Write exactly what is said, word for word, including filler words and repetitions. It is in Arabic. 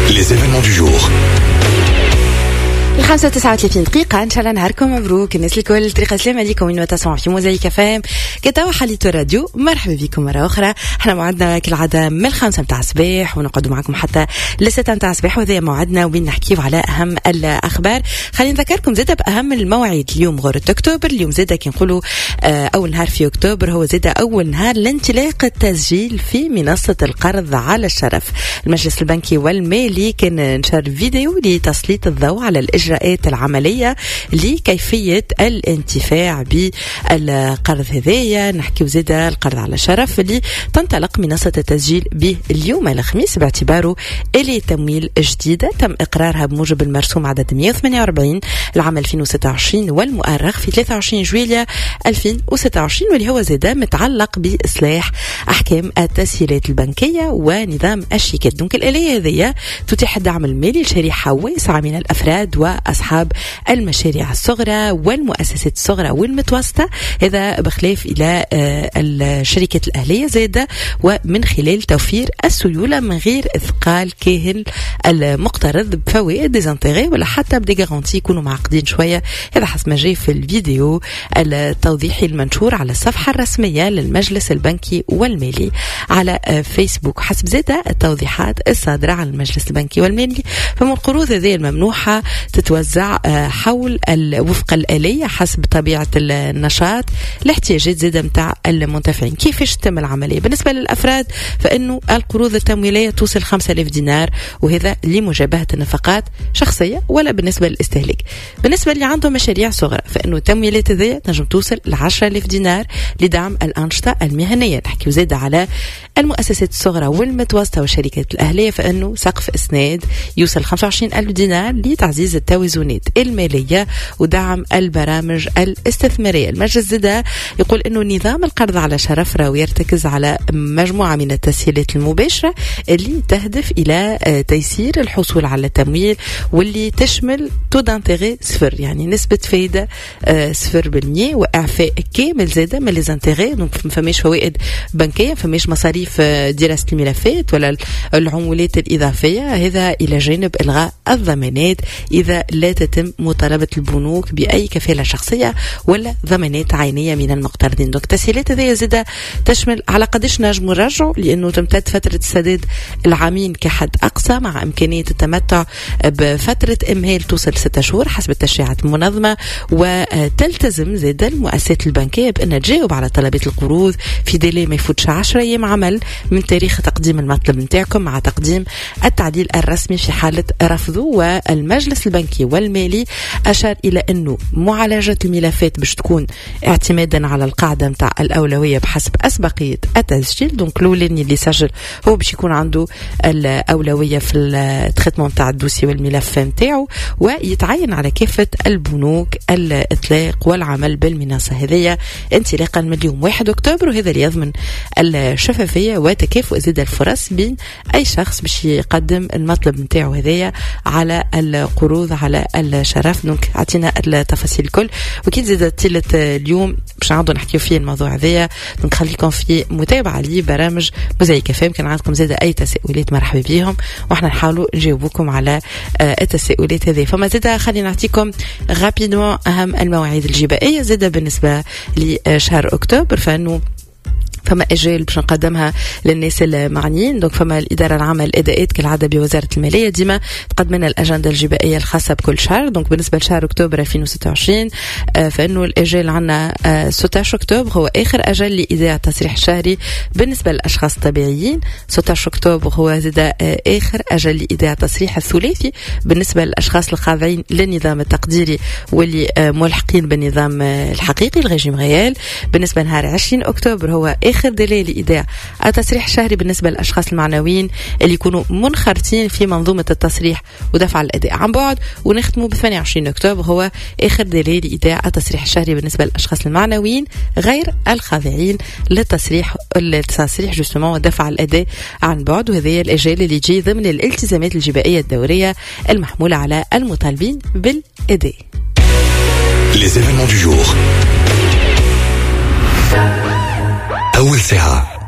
Les événements du jour. الخامسة وتسعة وثلاثين دقيقة. إن شاء الله نهاركم مبروك الناس الكل. طريقة سلام عليكم من وتسمعوا في موزايك فام كتاو حالة الراديو. مرحبا بكم مرة أخرى. احنا موعدنا كالعادة من الخامسة متاع الصباح ونقعد معكم حتى لستة متاع الصباح، وهذا موعدنا وبين نحكيو على أهم الأخبار. خلينا نذكركم زادة بأهم المواعيد. اليوم غورة أكتوبر، اليوم زادة كي نقولوا أول نهار في أكتوبر هو زادة أول نهار لانطلاق التسجيل في منصة القرض على الشرف. المجلس البنكي والمالي كان نشر فيديو لتسليط الضوء على الإجراءات العملية لكيفية الانتفاع بالقرض هذايا. نحكي وزيدا القرض على شرف اللي تنطلق منصة التسجيل به اليوم الخميس باعتباره إلي تمويل جديدة تم إقرارها بموجب المرسوم عدد مئة وثمانية وأربعين العام ألفين وستة وعشرين والمؤرخ في ثلاثة وعشرين جويلية ألفين وستة وعشرين، واللي هو زيدا متعلق بإصلاح أحكام التسهيلات البنكية ونظام الشيكات. دونك الآلية هذه تتيح الدعم المالي لشريحة واسعة من الأفراد وأصحاب المشاريع الصغرى والمؤسسات الصغرى والمتوسطة، هذا بخلاف إلى الشركات الأهلية زادة، ومن خلال توفير السيولة من غير إثقال كاهل المقترض بفوائد ديزانتيغي ولا حتى بدي جارانتي يكونوا معقدين شوية. هذا حسب ما جاي في الفيديو التوضيحي المنشور على الصفحة الرسمية للمجلس البنكي والمالي على فيسبوك. حسب زادة التوضيحات الصادرة على المجلس البنكي والمالي، فمن القروض هذه الممنوحة تتوزع حول وفق الآلية حسب طبيعة النشاط الاحتياجات زادة متاع المنتفعين. كيفاش تتم العملية؟ بالنسبة للأفراد فإنه القروض التمويلية توصل خمسة آلاف دينار، وهذا لمجابهة النفقات شخصية ولا بالنسبة للاستهلاك. بالنسبة اللي عندهم مشاريع صغرى فإنه التمويلات هذه تنجم توصل لعشرة آلاف دينار لدعم الأنشطة المهنية. نحكي زادة على المؤسسات الصغرى والمتوسطة والشركات الأهلية فإنه سقف إسناد يوصل خمسة وعشرين ألف دينار لتعزيز التوازنات المالية ودعم البرامج الاستثمارية. المجلس زدا يقول إنه نظام القرض على شرف راهو يرتكز على مجموعة من التسهيلات المباشرة اللي تهدف إلى تيسير الحصول على التمويل، واللي تشمل تو دانتيغي صفر، يعني نسبة فايدة صفر بالمية، وإعفاء كامل زادة من ليزانتيغي. دونك فماش فوائد بنكية، فماش مصاريف دراسة الملفات ولا العمولات الإضافية، هذا إلى جانب إلغاء الضمانات إذا لا تتم مطالبة البنوك بأي كفالة شخصية ولا ضمانات عينية من المقترضين. دونك التسهيلات هذه زادة تشمل على قدش نجم نرجعوا، لأنه تمتد فترة السداد العامين كحد أقصى مع إمكانية التمتع بفترة إمهال توصل ستة شهور حسب التشريعات المنظمة. وتلتزم زادة المؤسسات البنكية بأن تجاوب على طلبات القروض في ديلي ما يفوتش عشرة أيام عمل من تاريخ تقديم المطلب نتاعكم مع تقديم التعديل الرسمي في حالة رفضه. والمجلس البنكي والمالي أشار إلى أنه معالجة الملفات باش تكون اعتمادا على القاعدة متاع الأولوية بحسب أسبقية التسجيل. دونك الأولاني اللي سجل هو باش يكون عنده الأولوية في التريتمون متاع الدوسي والملف متاعه، ويتعين على كافة البنوك الإطلاق والعمل بالمنصة هذه انطلاقا من اليوم واحد أكتوبر، وهذا اللي يضمن الشفافية وتكافؤ زاد الفرص بين أي شخص باش يقدم المطلب متاعه هذايا على القروض على الشرف. دونك عطينا التفاصيل الكل، وكيد زادت تيلة اليوم باش نعودوا نحكيو فيه الموضوع هذايا. دونك خليكم في متابعة لبرامج موزايك فام. كان عندكم زادة أي تساؤلات مرحبا بيهم، وإحنا نحاولوا نجاوبكم على التساؤلات هذه. فما زادة خلينا نعطيكم غابيدوان أهم المواعيد الجبائية زادة بالنسبة لشهر أكتوبر. فإنه فما اجال باش نقدمها للناس المعنيين. دونك فما الاداره العامه للاداءات كالعاده بوزاره الماليه ديما تقدم لنا الاجنده الجبائيه الخاصه بكل شهر. دونك بالنسبه لشهر اكتوبر ألفين وستة وعشرين فانه الاجال عندنا ستة عشر اكتوبر هو اخر اجل لايداع التصريح الشهري بالنسبه للاشخاص الطبيعيين. ستة عشر اكتوبر هو زاد اخر اجل لايداع التصريح الثلاثي بالنسبه للاشخاص الخاضعين للنظام التقديري واللي ملحقين بالنظام الحقيقي الريجيم ريال. بالنسبه لنهار عشرين اكتوبر هو آخر دليل لإيداع التصريح الشهري بالنسبة للأشخاص المعنويين اللي يكونوا منخرطين في منظومة التصريح ودفع الأداء عن بعد. ونختموا ب ثمانية وعشرين أكتوبر هو آخر دليل لإيداع التصريح الشهري بالنسبة للأشخاص المعنويين غير الخاضعين للتصريح التصريح جسمه ودفع الأداء عن بعد. وهذه الأجال اللي يجي ضمن الالتزامات الجبائية الدورية المحمولة على المطالبين بالأداء. Les événements du jour. أول ساعة